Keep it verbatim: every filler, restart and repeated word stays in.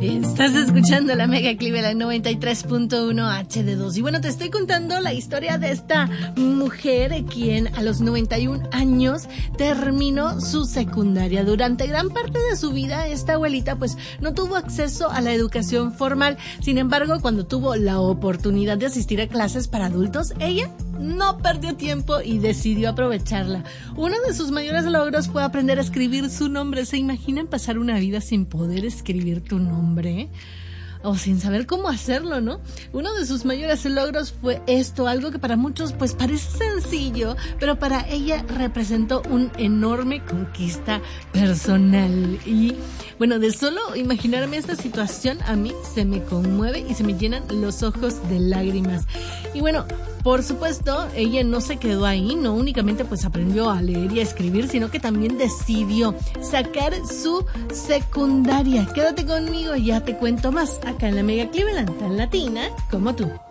Estás escuchando la Mega Cleveland noventa y tres punto uno H D dos. Y bueno, te estoy contando la historia de esta mujer quien a los noventa y un años terminó su secundaria. Durante gran parte de su vida, esta abuelita pues no tuvo acceso a la educación formal. Sin embargo, cuando tuvo la oportunidad de asistir a clases para adultos, ella no perdió tiempo y decidió aprovecharla. Uno de sus mayores logros fue aprender a escribir su nombre. ¿Se imaginan pasar una vida sin poder escribir tu nombre? O sin saber cómo hacerlo, ¿no? Uno de sus mayores logros fue esto, algo que para muchos pues parece sencillo, pero para ella representó una enorme conquista personal. Y bueno, de solo imaginarme esta situación, a mí se me conmueve y se me llenan los ojos de lágrimas. Y bueno, por supuesto, ella no se quedó ahí, no únicamente pues aprendió a leer y a escribir, sino que también decidió sacar su secundaria. Quédate conmigo, ya te cuento más acá en la Mega Cleveland, tan latina como tú.